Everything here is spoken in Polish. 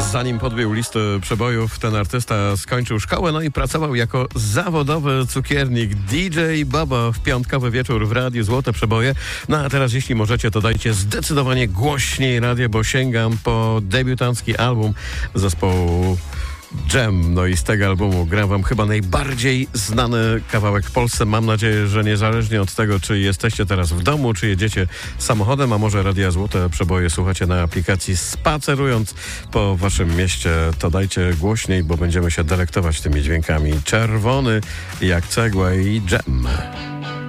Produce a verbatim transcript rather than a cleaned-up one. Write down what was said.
Zanim podbił listę przebojów, ten artysta skończył szkołę, no i pracował jako zawodowy cukiernik. D J Bobo w piątkowy wieczór w Radiu Złote Przeboje. No a teraz, jeśli możecie, to dajcie zdecydowanie głośniej radio, bo sięgam po debiutancki album zespołu Jam. No i z tego albumu gram wam chyba najbardziej znany kawałek w Polsce. Mam nadzieję, że niezależnie od tego, czy jesteście teraz w domu, czy jedziecie samochodem, a może Radia Złote Przeboje słuchacie na aplikacji spacerując po waszym mieście, to dajcie głośniej, bo będziemy się delektować tymi dźwiękami. Czerwony jak cegła i Jam.